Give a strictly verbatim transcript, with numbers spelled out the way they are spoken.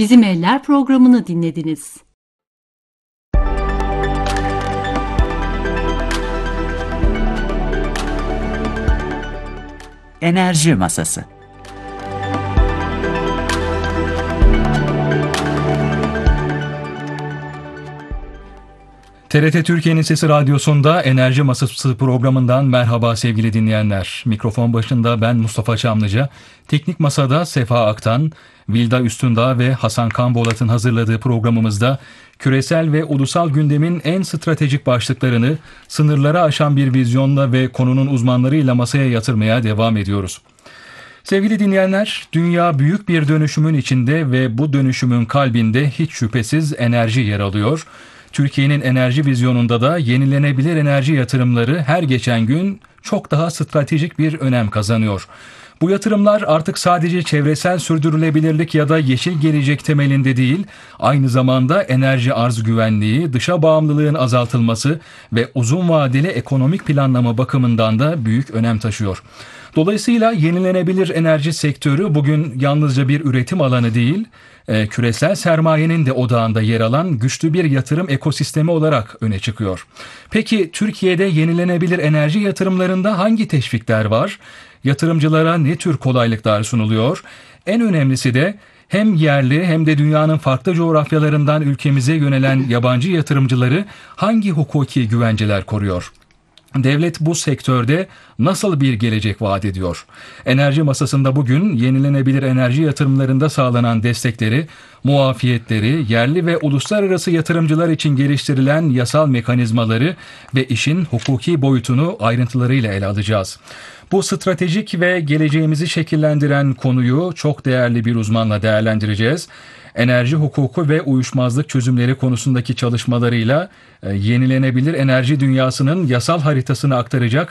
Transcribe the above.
Bizim Eller programını dinlediniz. Enerji Masası. T R T Türkiye'nin Sesi Radyosu'nda Enerji Masası programından merhaba sevgili dinleyenler. Mikrofon başında ben Mustafa Çamlıca, teknik masada Sefa Aktan, Vilda Üstündağ ve Hasan Kanbolat'ın hazırladığı programımızda küresel ve ulusal gündemin en stratejik başlıklarını sınırları aşan bir vizyonla ve konunun uzmanlarıyla masaya yatırmaya devam ediyoruz. Sevgili dinleyenler, dünya büyük bir dönüşümün içinde ve bu dönüşümün kalbinde hiç şüphesiz enerji yer alıyor. Türkiye'nin enerji vizyonunda da yenilenebilir enerji yatırımları her geçen gün çok daha stratejik bir önem kazanıyor. Bu yatırımlar artık sadece çevresel sürdürülebilirlik ya da yeşil gelecek temelinde değil, aynı zamanda enerji arz güvenliği, dışa bağımlılığın azaltılması ve uzun vadeli ekonomik planlama bakımından da büyük önem taşıyor. Dolayısıyla yenilenebilir enerji sektörü bugün yalnızca bir üretim alanı değil, küresel sermayenin de odağında yer alan güçlü bir yatırım ekosistemi olarak öne çıkıyor. Peki Türkiye'de yenilenebilir enerji yatırımlarında hangi teşvikler var? Yatırımcılara ne tür kolaylıklar sunuluyor? En önemlisi de hem yerli hem de dünyanın farklı coğrafyalarından ülkemize yönelen yabancı yatırımcıları hangi hukuki güvenceler koruyor? Devlet bu sektörde nasıl bir gelecek vaat ediyor? Enerji Masası'nda bugün yenilenebilir enerji yatırımlarında sağlanan destekleri, muafiyetleri, yerli ve uluslararası yatırımcılar için geliştirilen yasal mekanizmaları ve işin hukuki boyutunu ayrıntılarıyla ele alacağız. Bu stratejik ve geleceğimizi şekillendiren konuyu çok değerli bir uzmanla değerlendireceğiz. Enerji hukuku ve uyuşmazlık çözümleri konusundaki çalışmalarıyla yenilenebilir enerji dünyasının yasal haritasını aktaracak